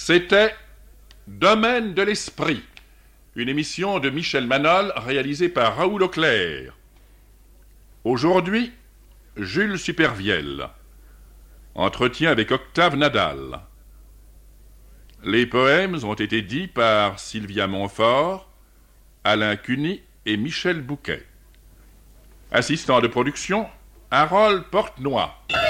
C'était Domaine de l'Esprit, une émission de Michel Manol réalisée par Raoul Auclair. Aujourd'hui, Jules Supervielle. Entretien avec Octave Nadal. Les poèmes ont été dits par Sylvia Montfort, Alain Cuny et Michel Bouquet. Assistant de production, Harold Portenoy.